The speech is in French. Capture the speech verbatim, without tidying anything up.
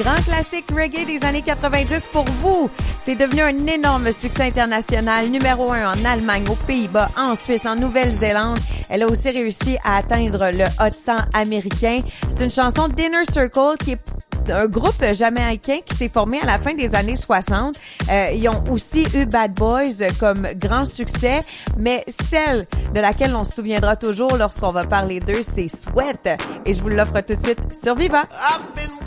grand classique reggae des années quatre-vingt-dix pour vous. C'est devenu un énorme succès international, numéro un en Allemagne, aux Pays-Bas, en Suisse, en Nouvelle-Zélande. Elle a aussi réussi à atteindre le Hot cent américain. C'est une chanson d'Inner Circle qui est un groupe jamaïcain qui s'est formé à la fin des années soixante. Euh, ils ont aussi eu Bad Boys comme grand succès, mais celle de laquelle on se souviendra toujours lorsqu'on va parler d'eux, c'est Sweat. Et je vous l'offre tout de suite sur Viva.